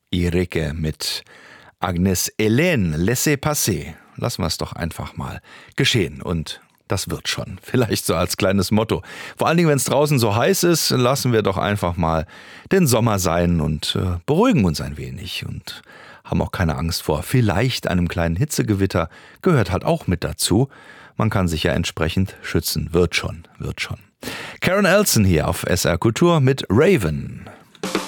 Ireke mit Agnes Hélène, Laissez-passer. Lassen wir es doch einfach mal geschehen und das wird schon. Vielleicht so als kleines Motto. Vor allen Dingen, wenn es draußen so heiß ist, lassen wir doch einfach mal den Sommer sein und beruhigen uns ein wenig und haben auch keine Angst vor vielleicht einem kleinen Hitzegewitter. Gehört halt auch mit dazu. Man kann sich ja entsprechend schützen. Wird schon, wird schon. Karen Elson hier auf SR Kultur mit Raven.